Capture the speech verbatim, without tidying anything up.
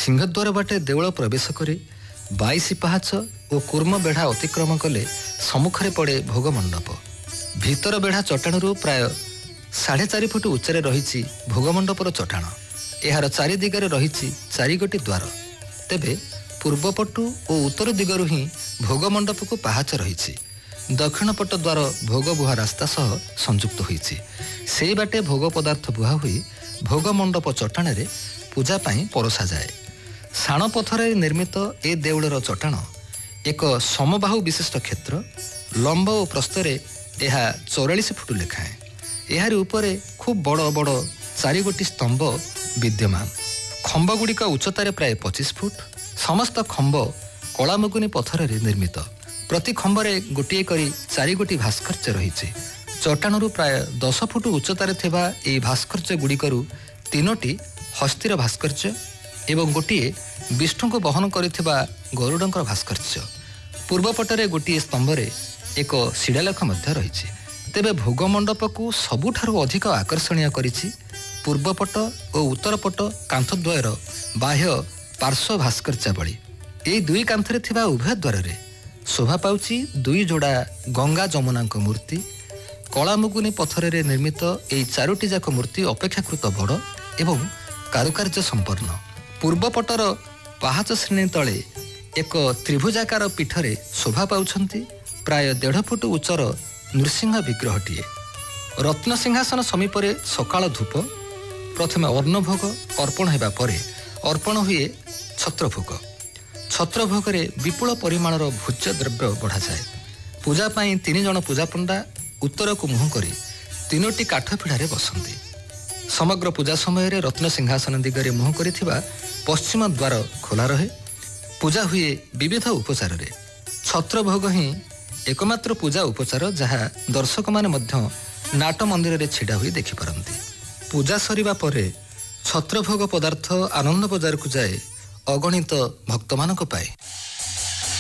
सिंहद्वार बाटे देवल प्रवेश करे बाईस पाहाच और कूर्म बेढ़ा अतिक्रम कले सम्मुखरे पड़े भोग मंडप। भीतर बेढ़ा चट्टाणु प्राय साढ़े चार फुट उच्चरे रही भोग मंडपर चट्टाण। यार चारि दिगरे रही चारि गोटी द्वार। तेबे पूर्वपटु और उत्तर दिगरु ही भोग मंडप को पाहाच रही। दक्षिण पट द्वार भोग बुहा रास्ता सह संयुक्त होईछि। से बाटे भोग पदार्थ बुहा हुई भोग मंडप चट्टाण पूजा पाई परोसा जाए। शाण पथर निर्मित ए देउलर चट्टाण एक समबाहु विशिष्ट क्षेत्र। लंब और प्रस्तरे यह चौरालीस फुट लेखाएं। यार उपरे खूब बड़ बड़ चारि गोटी स्तंभ विद्यमान। खंब गुड़िक उच्चतार प्राय पच्चीस फुट। समस्त खंब कलामुगुनी पथर निर्मित। प्रति खंबरे गोटे करी चारि गोटी भास्कर्य रही। चट्टाणु प्राय दस फुट उच्चतार थिबा ए भास्कर्य गुड़िकरू तीनोटी हस्तिर भास्कर्य एवं गोटे विष्णु को बहन करिथिबा गरुडंकर भास्कर्य। पूर्वपटरे गोटे स्तंभरे एक शिलालेख मध्य रही। तेबे भोग मंडप को सबुठारु अधिक आकर्षणीय करिछि पूर्वपट और उत्तरपट कांथद्वयर बाह्य पार्श्व भास्कर्यावली। ए दुई कांथरे थिबा उभय द्वारे शोभा पाउछि दुई जोड़ा गंगा जमुना मूर्ति। कलामुगुनी पथर निर्मित एई चारोटी जाक मूर्ति अपेक्षाकृत बड़ एवं कारुकार्य संपन्न। पूर्वपटर पाहाच श्रेणी तले एक त्रिभुजाकार पीठरे शोभा पाउछंती प्राय डेढ़ फुट उच्चर नृसिंह विग्रहटीए। रत्न सिंहासन समीपरे सकाळ धूप प्रथमे अन्नभोग अर्पण हेबा परे अर्पण हुए छत्रभोग। छत्रभोगरे विपुल परिमाणर भोज्य द्रव्य बढ़ा जाए। पूजा पाई तीन जन पूजा पंडा उत्तर को मुह करी तीनोटी काठ पिढ़ारे बसंती। समग्र पूजा समय रत्न सिंहासन दिगरे मुह करिथिबा पश्चिम द्वार खोला रहे। पूजा हुए विविध उपचार। छत्रभोग ही एकमात्र पूजा उपचार जहाँ दर्शक माने मध्य नाट मंदिर रे छिड़ा हुई देखि पारंती। पूजा सरिबा परे छत्रभोग पदार्थ आनंद बजार को जाए अगणित भक्त मानक पाए।